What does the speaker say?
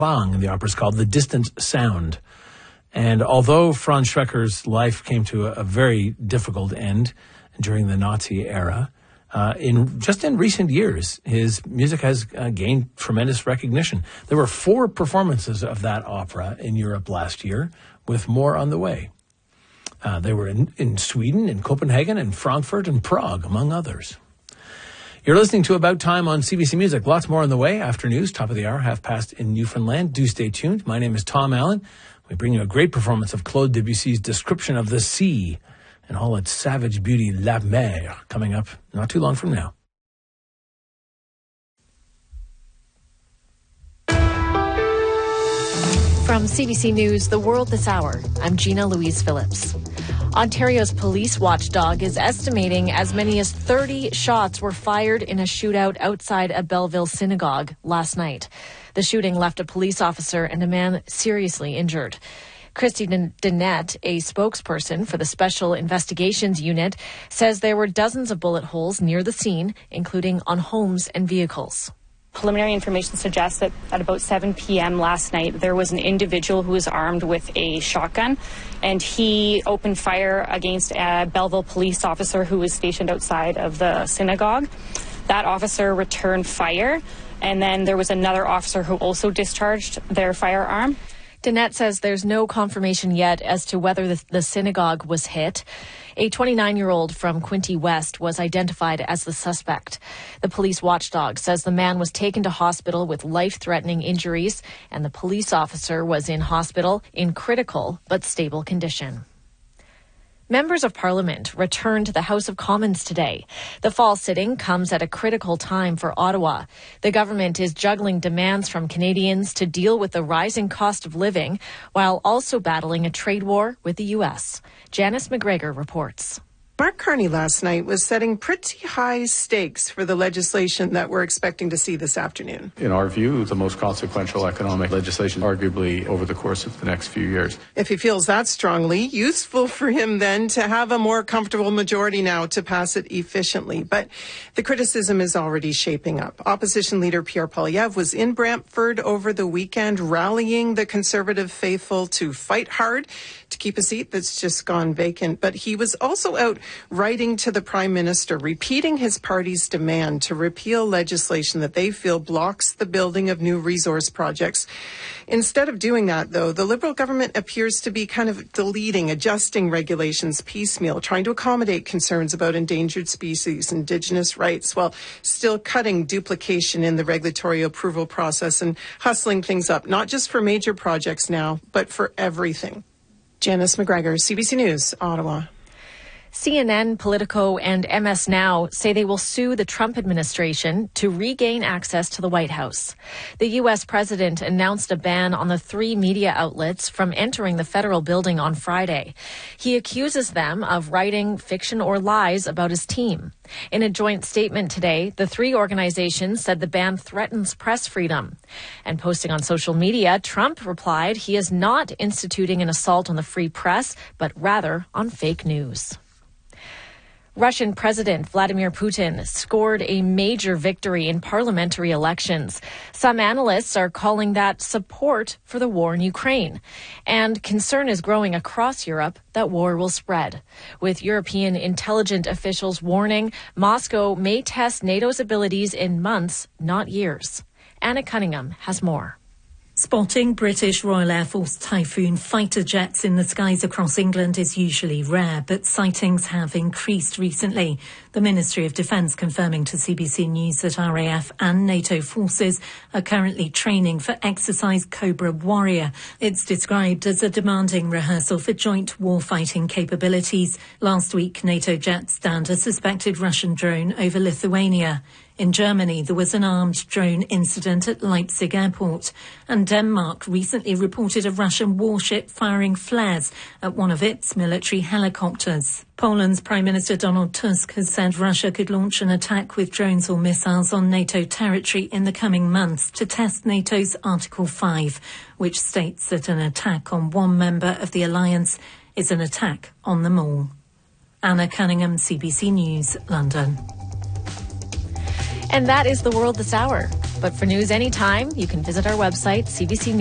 Bang, the opera is called The Distant Sound. And although Franz Schrecker's life came to a very difficult end during the Nazi era, in recent years, his music has gained tremendous recognition. There were 4 performances of that opera in Europe last year, with more on the way. They were in Sweden, in Copenhagen, in Frankfurt, and Prague, among others. You're listening to About Time on CBC Music. Lots more on the way after news, top of the hour, 5:30 in Newfoundland. Do stay tuned. My name is Tom Allen. We bring you a great performance of Claude Debussy's description of the sea and all its savage beauty, La Mer, coming up not too long from now. From CBC News, The World This Hour, I'm Gina Louise Phillips. Ontario's police watchdog is estimating as many as 30 shots were fired in a shootout outside a Belleville synagogue last night. The shooting left a police officer and a man seriously injured. Christy Dennett, a spokesperson for the Special Investigations Unit, says there were dozens of bullet holes near the scene, including on homes and vehicles. Preliminary information suggests that at about 7 p.m. last night, there was an individual who was armed with a shotgun, and he opened fire against a Belleville police officer who was stationed outside of the synagogue. That officer returned fire, and then there was another officer who also discharged their firearm. Dennett says there's no confirmation yet as to whether the synagogue was hit. A 29-year-old from Quinte West was identified as the suspect. The police watchdog says the man was taken to hospital with life-threatening injuries, and the police officer was in hospital in critical but stable condition. Members of Parliament returned to the House of Commons today. The fall sitting comes at a critical time for Ottawa. The government is juggling demands from Canadians to deal with the rising cost of living while also battling a trade war with the U.S. Janice McGregor reports. Mark Carney last night was setting pretty high stakes for the legislation that we're expecting to see this afternoon. In our view, the most consequential economic legislation, arguably, over the course of the next few years. If he feels that strongly, useful for him then to have a more comfortable majority now to pass it efficiently. But the criticism is already shaping up. Opposition leader Pierre Poilievre was in Brantford over the weekend, rallying the Conservative faithful to fight hard to keep a seat that's just gone vacant. But he was also out writing to the Prime Minister, repeating his party's demand to repeal legislation that they feel blocks the building of new resource projects. Instead of doing that, though, the Liberal government appears to be kind of deleting, adjusting regulations piecemeal, trying to accommodate concerns about endangered species, Indigenous rights, while still cutting duplication in the regulatory approval process and hustling things up, not just for major projects now, but for everything. Janice McGregor, CBC News, Ottawa. CNN, Politico, and MS Now say they will sue the Trump administration to regain access to the White House. The U.S. president announced a ban on the 3 media outlets from entering the federal building on Friday. He accuses them of writing fiction or lies about his team. In a joint statement today, the 3 organizations said the ban threatens press freedom. And posting on social media, Trump replied he is not instituting an assault on the free press, but rather on fake news. Russian President Vladimir Putin scored a major victory in parliamentary elections. Some analysts are calling that support for the war in Ukraine. And concern is growing across Europe that war will spread, with European intelligence officials warning Moscow may test NATO's abilities in months, not years. Anna Cunningham has more. Spotting British Royal Air Force Typhoon fighter jets in the skies across England is usually rare, but sightings have increased recently. The Ministry of Defence confirming to CBC News that RAF and NATO forces are currently training for exercise Cobra Warrior. It's described as a demanding rehearsal for joint warfighting capabilities. Last week, NATO jets downed a suspected Russian drone over Lithuania. In Germany, there was an armed drone incident at Leipzig airport, and Denmark recently reported a Russian warship firing flares at one of its military helicopters. Poland's Prime Minister Donald Tusk has said Russia could launch an attack with drones or missiles on NATO territory in the coming months to test NATO's Article 5, which states that an attack on one member of the alliance is an attack on them all. Anna Cunningham, CBC News, London. And that is The World This Hour. But for news anytime, you can visit our website, CBC News.